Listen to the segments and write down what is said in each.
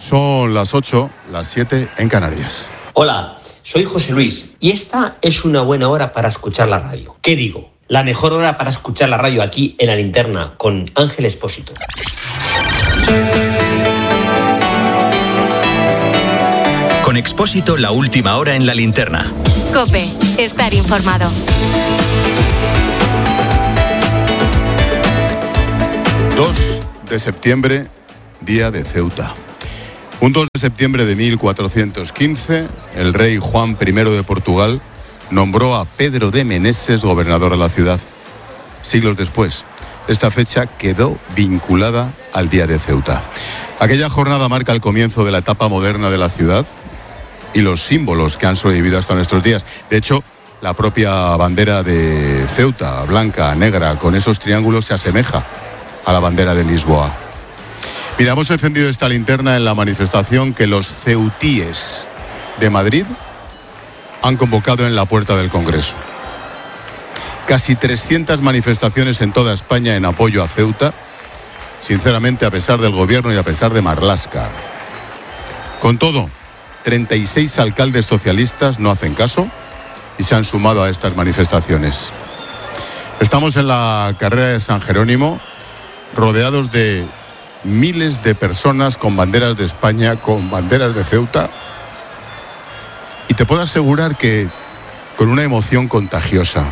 Son las 8, las 7 en Canarias. Hola, soy José Luis y esta es una buena hora para escuchar la radio. ¿Qué digo? La mejor hora para escuchar la radio aquí en La Linterna con Ángel Expósito. Con Expósito, la última hora en La Linterna. COPE, estar informado. 2 de septiembre, día de Ceuta. Un 2 de septiembre de 1415, el rey Juan I de Portugal nombró a Pedro de Meneses gobernador de la ciudad. Siglos después, esta fecha quedó vinculada al día de Ceuta. Aquella jornada marca el comienzo de la etapa moderna de la ciudad y los símbolos que han sobrevivido hasta nuestros días. De hecho, la propia bandera de Ceuta, blanca, negra, con esos triángulos, se asemeja a la bandera de Lisboa. Mira, hemos encendido esta linterna en la manifestación que los ceutíes de Madrid han convocado en la puerta del Congreso. Casi 300 manifestaciones en toda España en apoyo a Ceuta, sinceramente a pesar del gobierno y a pesar de Marlaska. Con todo, 36 alcaldes socialistas no hacen caso y se han sumado a estas manifestaciones. Estamos en la carrera de San Jerónimo, rodeados de miles de personas con banderas de España, con banderas de Ceuta, y te puedo asegurar que con una emoción contagiosa.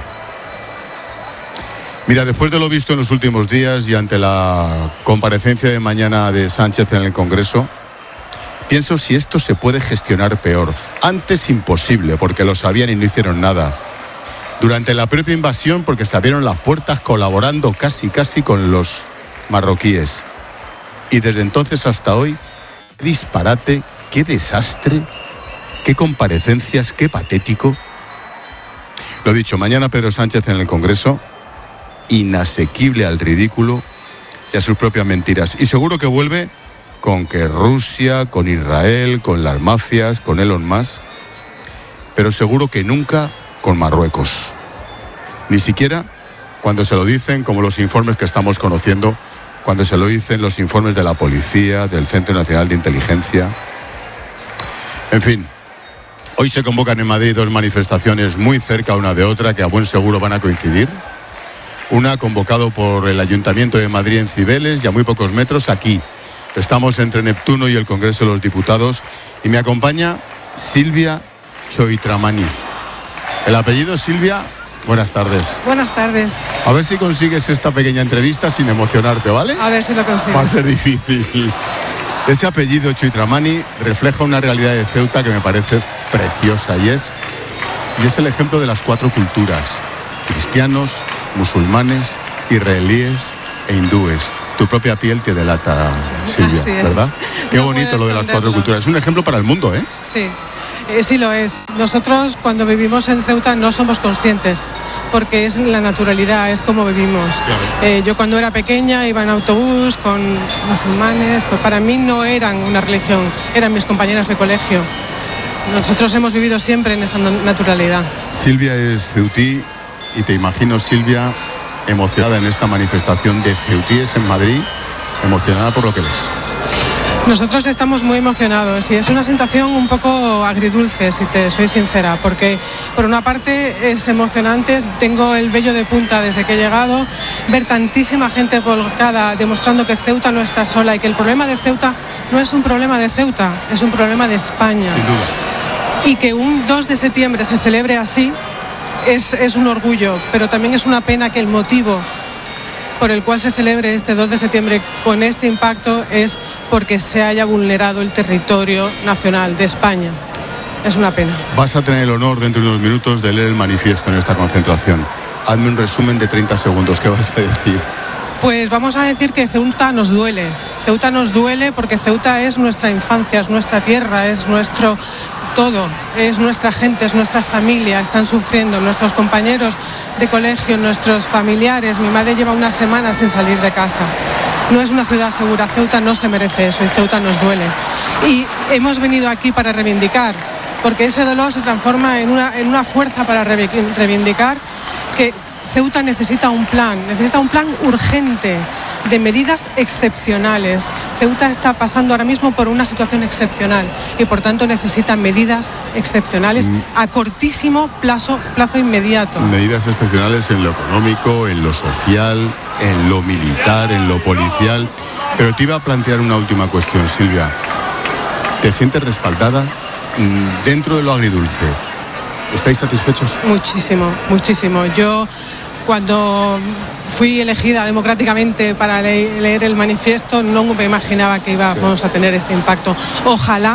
Mira, después de lo visto en los últimos días y ante la comparecencia de mañana de Sánchez en el Congreso, pienso si esto se puede gestionar peor. Antes imposible, porque lo sabían y no hicieron nada. Durante la propia invasión, porque se abrieron las puertas colaborando casi con los marroquíes. Y desde entonces hasta hoy, qué disparate, qué desastre, qué comparecencias, qué patético. Lo dicho, mañana Pedro Sánchez en el Congreso, inasequible al ridículo y a sus propias mentiras. Y seguro que vuelve con que Rusia, con Israel, con las mafias, con Elon Musk, pero seguro que nunca con Marruecos. Ni siquiera cuando se lo dicen, como los informes que estamos conociendo, cuando se lo dicen los informes de la policía, del Centro Nacional de Inteligencia. En fin, hoy se convocan en Madrid 2 manifestaciones muy cerca una de otra, que a buen seguro van a coincidir. Una convocado por el Ayuntamiento de Madrid en Cibeles y a muy pocos metros aquí. Estamos entre Neptuno y el Congreso de los Diputados y me acompaña Silvia Choitramani. El apellido Silvia. Buenas tardes. Buenas tardes. A ver si consigues esta pequeña entrevista sin emocionarte, ¿vale? A ver si lo consigo. Va a ser difícil. Ese apellido Choitramani refleja una realidad de Ceuta que me parece preciosa y es el ejemplo de las 4 culturas: cristianos, musulmanes, israelíes e hindúes. Tu propia piel te delata, Silvia, ¿verdad? Qué no bonito lo de las 4 culturas. Es un ejemplo para el mundo, ¿eh? Sí. Sí lo es. Nosotros cuando vivimos en Ceuta no somos conscientes, porque es la naturalidad, es como vivimos. Claro. Yo cuando era pequeña iba en autobús con musulmanes, pues para mí no eran una religión, eran mis compañeras de colegio. Nosotros hemos vivido siempre en esa naturalidad. Silvia es ceutí y te imagino, Silvia, emocionada en esta manifestación de ceutíes en Madrid, emocionada por lo que ves. Nosotros estamos muy emocionados y es una sensación un poco agridulce, si te soy sincera, porque por una parte es emocionante, tengo el vello de punta desde que he llegado, ver tantísima gente volcada demostrando que Ceuta no está sola y que el problema de Ceuta no es un problema de Ceuta, es un problema de España. Sin duda. Y que un 2 de septiembre se celebre así es un orgullo, pero también es una pena que el motivo por el cual se celebre este 2 de septiembre con este impacto es porque se haya vulnerado el territorio nacional de España. Es una pena. Vas a tener el honor dentro de unos minutos de leer el manifiesto en esta concentración. Hazme un resumen de 30 segundos. ¿Qué vas a decir? Pues vamos a decir que Ceuta nos duele. Ceuta nos duele porque Ceuta es nuestra infancia, es nuestra tierra, es nuestro todo, es nuestra gente, es nuestra familia, están sufriendo nuestros compañeros de colegio, nuestros familiares. Mi madre lleva una semana sin salir de casa. No es una ciudad segura, Ceuta no se merece eso y Ceuta nos duele. Y hemos venido aquí para reivindicar, porque ese dolor se transforma en una fuerza para reivindicar que Ceuta necesita un plan urgente de medidas excepcionales. Ceuta está pasando ahora mismo por una situación excepcional y por tanto necesita medidas excepcionales a cortísimo plazo inmediato. Medidas excepcionales en lo económico, en lo social, en lo militar, en lo policial. Pero te iba a plantear una última cuestión, Silvia. ¿Te sientes respaldada dentro de lo agridulce? ¿Estáis satisfechos? Muchísimo, muchísimo. Yo, cuando fui elegida democráticamente para leer el manifiesto, no me imaginaba que íbamos a tener este impacto. Ojalá